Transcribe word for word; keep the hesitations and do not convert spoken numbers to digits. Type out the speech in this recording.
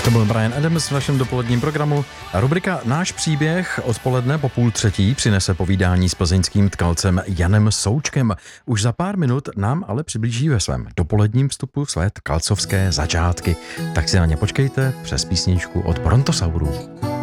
To byl Bryan Adams v našem dopoledním programu. Rubrika Náš příběh odpoledne po půl třetí přinese povídání s plzeňským tkalcem Janem Součkem. Už za pár minut nám ale přiblíží ve svém dopoledním vstupu své tkalcovské začátky. Tak si na ně počkejte přes písničku od Brontosaurů.